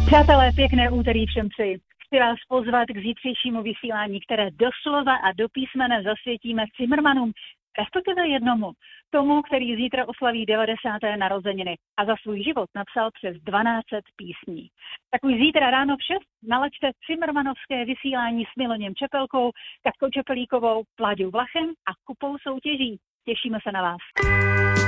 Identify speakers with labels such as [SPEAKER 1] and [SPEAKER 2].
[SPEAKER 1] Přátelé, pěkné úterý všem přeji. Chci vás pozvat k zítřejšímu vysílání, které doslova a do písmene zasvětíme Cimrmanům, respektive jednomu, tomu, který zítra oslaví 90. narozeniny a za svůj život napsal přes 1200 písní. Tak už zítra ráno v 6 nalaďte Cimrmanovské vysílání s Miloněm Čepelkou, Katkou Čepelíkovou, Vláďou Vlachem a kupou soutěží. Těšíme se na vás.